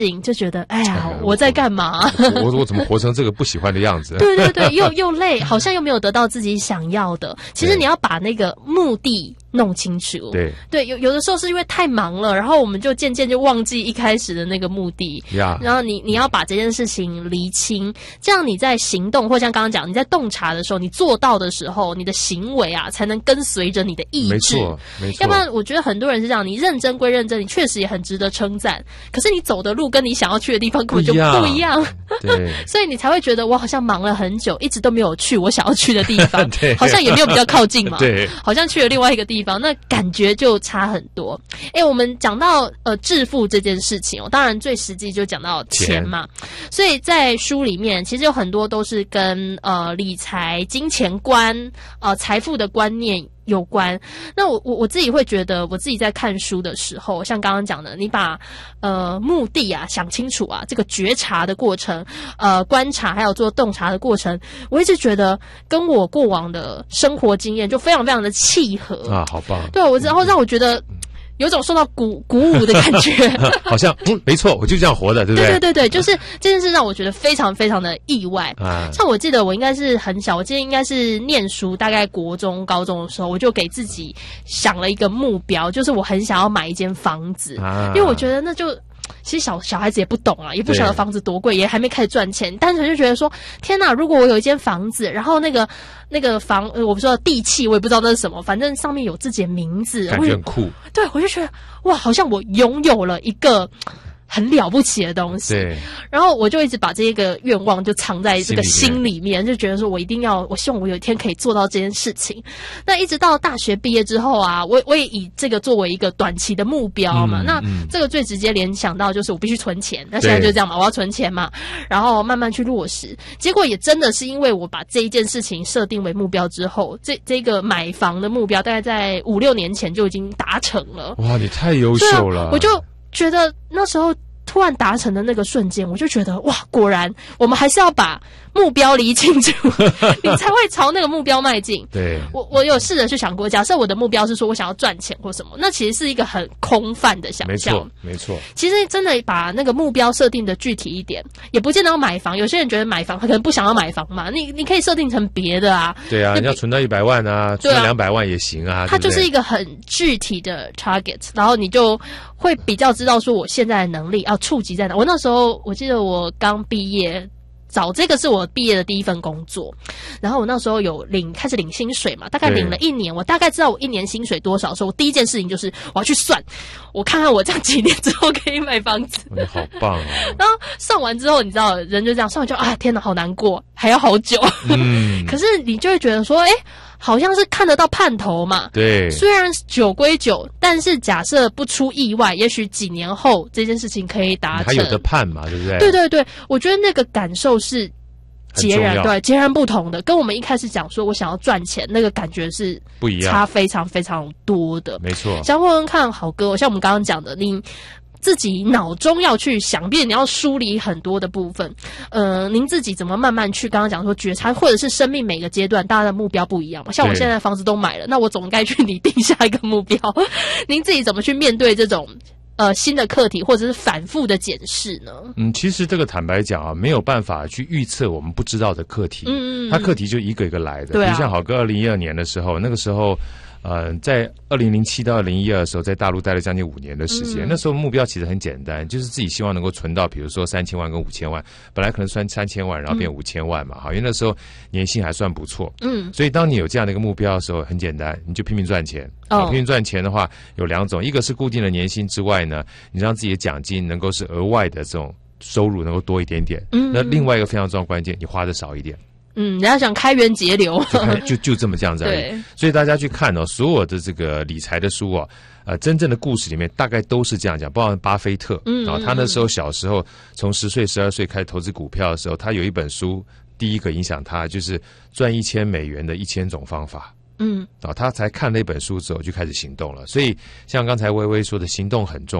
就觉得哎呀，我在干嘛？ 我怎么活成这个不喜欢的样子？ 对对对，又累，好像又没有得到自己想要的。其实你要把那个目的弄清楚。 对对，有的时候是因为太忙了，然后我们就渐渐就忘记一开始的那个目的。然后你要把这件事情厘清，这样你在行动或像刚刚讲你在洞察的时候，你做到的时候，你的行为啊才能跟随着你的意志。 没错，没错。 要不然我觉得很多人是这样，你认真归认真，你确实也很值得称赞，可是你走的路跟你想要去的地方根本就不一样。 对， 所以你才会觉得我好像忙了很久，一直都没有去我想要去的地方。 对， 好像也没有比较靠近嘛。 对， 好像去了另外一个地方，那感觉就差很多。我们讲到致富这件事情当然最实际就讲到钱嘛。所以在书里面其实有很多都是跟理财、金钱观、财富的观念有关。那我自己会觉得，我自己在看书的时候，像刚刚讲的，你把目的啊想清楚啊，这个觉察的过程，观察还有做洞察的过程，我一直觉得跟我过往的生活经验就非常非常的契合啊，好棒！ 对，然后让我觉得有种受到鼓舞的感觉， 好像没错，我就这样活的，对不对？ 对，就是这件事让我觉得非常非常的意外。像我记得我应该是很小，我记得应该是念书，大概国中、高中的时候，我就给自己想了一个目标，就是我很想要买一间房子，因为我觉得那就。其实小孩子也不懂啊，也不晓得房子多贵，也还没开始赚钱，单纯就觉得说，天哪！如果我有一间房子，然后那个房，我不知道地契，我也不知道那是什么，反正上面有自己的名字， 感觉很酷。 对，我就觉得哇，好像我拥有了一个很了不起的东西。 对， 然后我就一直把这个愿望就藏在这个心里面，就觉得说我一定要，我希望我有一天可以做到这件事情。那一直到大学毕业之后啊，我也以这个作为一个短期的目标嘛。那这个最直接联想到就是我必须存钱。那现在就这样嘛，我要存钱嘛，然后慢慢去落实。结果也真的是因为我把这一件事情设定为目标之后，这个买房的目标大概在5-6年前就已经达成了。 哇，你太优秀了！ 我就觉得那时候突然达成的那个瞬间，我就觉得哇，果然我们还是要把目标理清楚，你才会朝那个目标迈进。 对， 我有试着去想过，假设我的目标是说我想要赚钱或什么，那其实是一个很空泛的想象。 没错。 其实真的把那个目标设定的具体一点，也不见得要买房。有些人觉得买房，他可能不想要买房嘛，你可以设定成别的啊。 对啊，你要存到100万啊，存到200万也行啊。 它就是一个很具体的 target， 然后你就会比较知道说我现在的能力要触及在哪。我那时候我记得我刚毕业。这个是我毕业的第一份工作，然后我那时候开始领薪水嘛，大概领了1年，我大概知道我1年薪水多少的时候，我第一件事情就是我要去算，我看看我这样几年之后可以买房子。 你好棒哦！ 然后算完之后，你知道人就这样算完就天哪，好难过，还要好久。可是你就会觉得说，好像是看得到盼头嘛。 对， 虽然久归久，但是假设不出意外，也许几年后这件事情可以达成， 还有得盼嘛，对不对？ 对对对，我觉得那个感受是截然不同的，跟我们一开始讲说我想要赚钱那个感觉是不一样， 差非常非常多的。 没错。 想问问看，好哥，像我们刚刚讲的，你自己脑中要去想必你要梳理很多的部分。您自己怎么慢慢去刚刚讲说觉察，或者是生命每个阶段大家的目标不一样嘛？像我现在房子都买了，那我总该去拟定下一个目标。您自己怎么去面对这种新的课题，或者是反复的检视呢？ 其实这个坦白讲啊，没有办法去预测我们不知道的课题。它课题就一个一个来的。 对啊。 比如像好哥2012年的时候，那个时候。在2007到2012的时候，在大陆待了将近5年的时间。那时候目标其实很简单，就是自己希望能够存到，比如说3000万跟5000万。本来可能算3000万，然后变5000万嘛，因为那时候年薪还算不错。所以当你有这样的一个目标的时候，很简单，你就拼命赚钱。拼命赚钱的话有2种，一个是固定的年薪之外呢，你让自己的奖金能够是额外的这种收入能够多一点点。那另外一个非常重要关键，你花的少一点。 人家想开源节流， 就这么这样子而已。所以大家去看所有的这个理财的书真正的故事里面大概都是这样讲，包括巴菲特。他那时候小时候从10岁12岁开始投资股票的时候，他有一本书，第一个影响他就是赚$1000的1000种方法。他才看那本书之后就开始行动了。所以像刚才薇薇说的，行动很重要。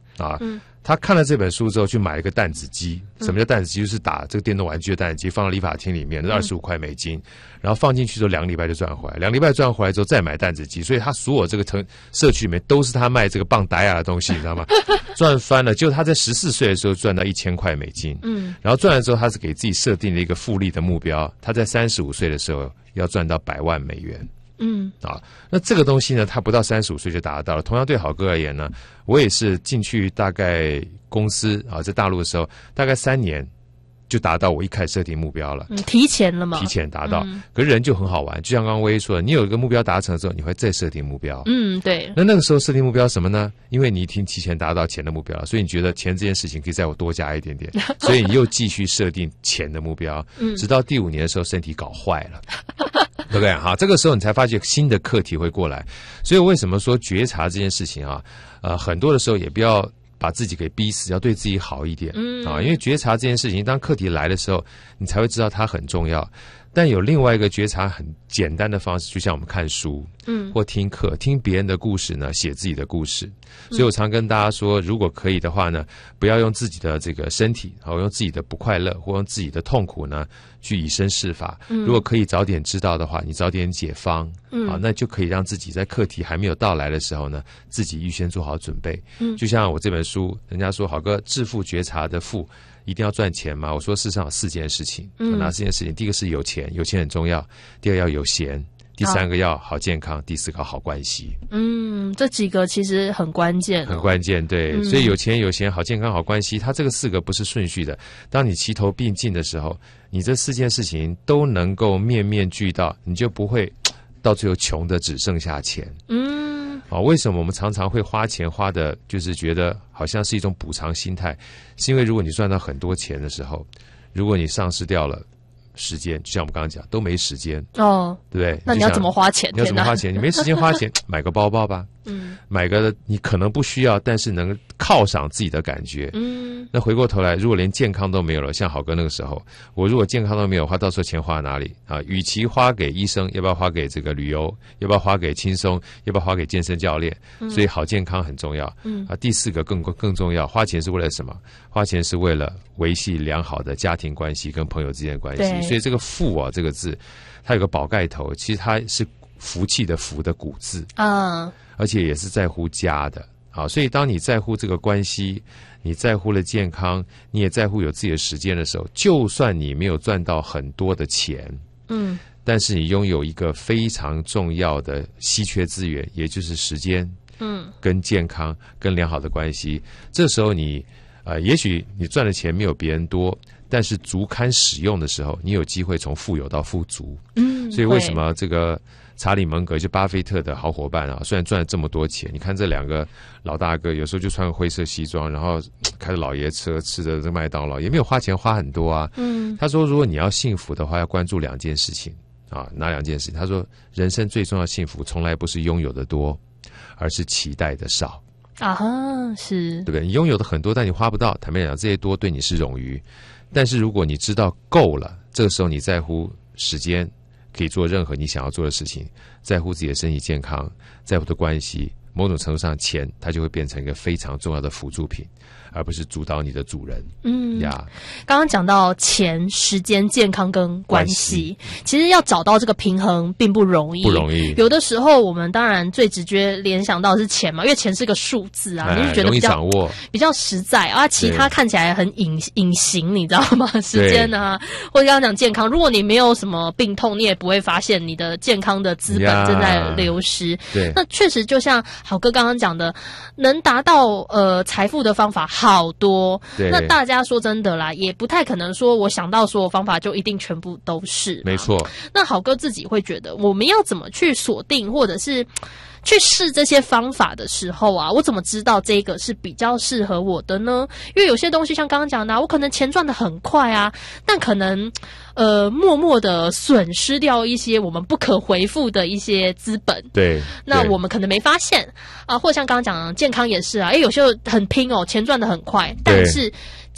啊。他看了这本书之后，去买一个弹子机。什么叫弹子机？就是打这个电动玩具的弹子机，放到理发厅里面，25块美金，然后放进去之后2个礼拜就赚回来，2个礼拜赚回来之后再买弹子机，所以他所有这个社区里面都是他卖这个棒打哑的东西，你知道吗？赚翻了。就他在14岁的时候赚到1000块美金，然后赚了之后，他是给自己设定了一个复利的目标，他在35岁的时候要赚到100万美元。那这个东西呢，他不到35岁就达得到了。同样对好哥而言呢，我也是进去大概公司在大陆的时候，大概3年就达到我一开始设定目标了。 提前了嘛？ 提前达到。可是人就很好玩，就像刚刚威说的，你有一个目标达成之后，你会再设定目标。 对。 那个时候设定目标什么呢？因为你已经提前达到钱的目标了，所以你觉得钱这件事情可以在我多加一点点，所以你又继续设定钱的目标，直到第5年的时候身体搞坏了。对不对？好，这个时候你才发现新的课题会过来。所以为什么说觉察这件事情很多的时候也不要把自己给逼死，要对自己好一点因为觉察这件事情，当课题来的时候，你才会知道它很重要。但有另外一个觉察很简单的方式，就像我们看书，或听课，听别人的故事呢，写自己的故事。所以我常跟大家说，如果可以的话呢，不要用自己的这个身体，用自己的不快乐或用自己的痛苦呢，去以身试法。如果可以早点知道的话，你早点解方，那就可以让自己在课题还没有到来的时候呢，自己预先做好准备。就像我这本书，人家说好个致富觉察的富。一定要赚钱吗？我说事实上有4件事情，哪4件事情？第一个是有钱，有钱很重要；第二要有闲，第3个要好健康，第4个好关系。 这几个其实很关键， 很关键，对。所以有钱、有闲、好健康、好关系，它这个4个不是顺序的。当你齐头并进的时候，你这4件事情都能够面面俱到，你就不会到最后穷的只剩下钱。为什么我们常常会花钱花的，就是觉得好像是一种补偿心态？是因为如果你赚到很多钱的时候，如果你丧失掉了时间，就像我们刚刚讲，都没时间对不对？ 那你要怎么花钱？ 你要怎么花钱？你没时间花钱，买个包包吧。买个你可能不需要，但是能犒赏自己的感觉。那回过头来，如果连健康都没有了，像好哥那个时候，我如果健康都没有的话，到时候钱花哪里与其花给医生，要不要花给这个旅游？要不要花给轻松？要不要花给健身教练？所以好健康很重要。第4个更重要，花钱是为了什么？花钱是为了维系良好的家庭关系跟朋友之间的关系。所以这个富这个字，它有个宝盖头，其实它是福气的福的古字而且也是在乎家的。所以当你在乎这个关系，你在乎了健康，你也在乎有自己的时间的时候，就算你没有赚到很多的钱，但是你拥有一个非常重要的稀缺资源，也就是时间，跟健康跟良好的关系。这时候你也许你赚的钱没有别人多，但是足堪使用的时候，你有机会从富有到富足。所以为什么这个查理蒙格就巴菲特的好伙伴虽然赚了这么多钱，你看这2个老大哥有时候就穿个灰色西装，然后开着老爷车，吃着这麦当劳，也没有花钱花很多他说如果你要幸福的话，要关注2件事情哪2件事情？他说人生最重要的幸福从来不是拥有的多，而是期待的少。 是对不对？你拥有的很多，但你花不到，坦白讲这些多对你是冗余。但是如果你知道够了，这个时候你在乎时间，可以做任何你想要做的事情，在乎自己的身体健康，在乎的关系，某种程度上钱它就会变成一个非常重要的辅助品，而不是主导你的主人。 刚刚讲到钱、时间、健康跟关系，其实要找到这个平衡并不容易。有的时候我们当然最直觉联想到的是钱嘛，因为钱是个数字你就觉得比较实在其他看起来很隐形，你知道吗？时间或者刚刚讲健康，如果你没有什么病痛，你也不会发现你的健康的资本正在流失。那确实就像好哥刚刚讲的，能达到财富的方法好多。那大家说真的啦，也不太可能说我想到所有方法就一定全部都是。 没错。 那好哥自己会觉得，我们要怎么去锁定，或者是去试这些方法的时候我怎么知道这个是比较适合我的呢？因为有些东西像刚刚讲的我可能钱赚得很快但可能默默的损失掉一些我们不可回复的一些资本。那我们可能没发现或者像刚刚讲的健康也是有些很拼钱赚得很快，但是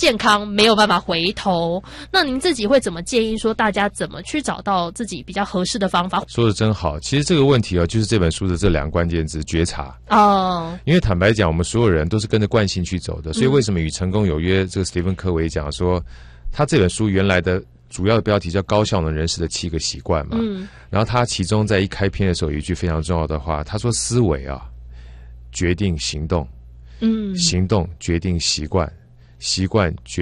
健康没有办法回头。那您自己会怎么建议说大家怎么去找到自己比较合适的方法？ 说的真好，其实这个问题就是这本书的这2个关键字：觉察。因为坦白讲，我们所有人都是跟着惯性去走的，所以为什么与成功有约？这个史蒂芬·科维讲说，他这本书原来的主要的标题叫《高效能人士的7个习惯》嘛。然后他其中在一开篇的时候有一句非常重要的话，他说：“思维决定行动，行动决定习惯，习惯决